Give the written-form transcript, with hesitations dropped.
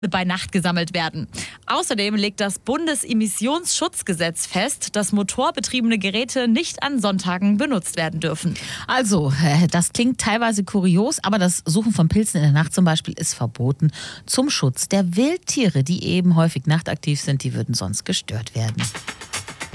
bei Nacht gesammelt werden. Außerdem legt das Bundesemissionsschutzgesetz fest, dass motorbetriebene Geräte nicht an Sonntagen benutzt werden dürfen. Also, das klingt teilweise kurios, aber das Suchen von Pilzen in der Nacht zum Beispiel ist verboten. Zum Schutz der Wildtiere, die eben häufig nachtaktiv sind, die würden sonst gestört werden.